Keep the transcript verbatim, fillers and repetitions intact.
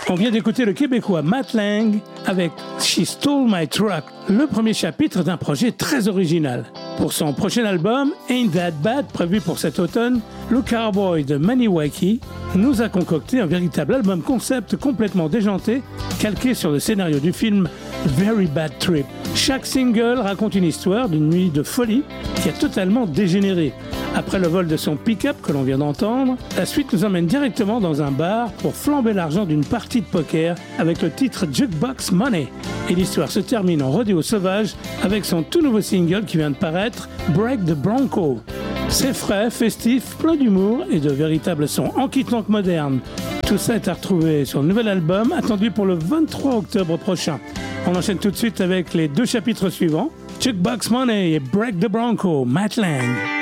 On vient d'écouter le Québécois Matt Lang avec She Stole My Truck, le premier chapitre d'un projet très original. Pour son prochain album, Ain't That Bad, prévu pour cet automne, le Cowboy de Maniwaki nous a concocté un véritable album concept complètement déjanté, calqué sur le scénario du film Very Bad Trip. Chaque single raconte une histoire d'une nuit de folie qui a totalement dégénéré. Après le vol de son pick-up que l'on vient d'entendre, la suite nous emmène directement dans un bar pour flamber l'argent d'une partie de poker avec le titre Jukebox Money. Et l'histoire se termine en rodéo sauvage avec son tout nouveau single qui vient de paraître, Break the Bronco. C'est frais, festif, plein d'humour et de véritables sons enquitantes modernes. Tout ça est à retrouver sur le nouvel album attendu pour le vingt-trois octobre prochain. On enchaîne tout de suite avec les deux chapitres suivants, Jukebox Money et Break the Bronco, Matt Lang.